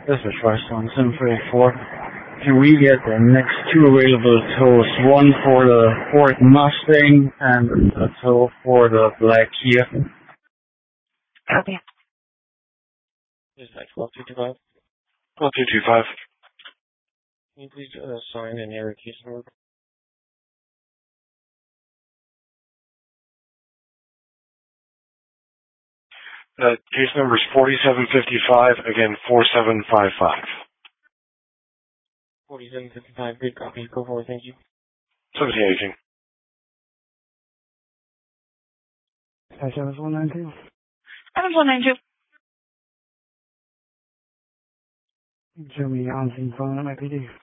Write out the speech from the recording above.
This is first one, 734. Can we get the next two available tows? One for the Ford Mustang and a tow for the black Kia. Copy. Is that 12225? 12225. Can you please sign an error case number? Case number is 4755, again, 4755. 4755, good copy. Go forward, thank you. 1718. That's 7492. 7492. Show me on scene phone at my PD.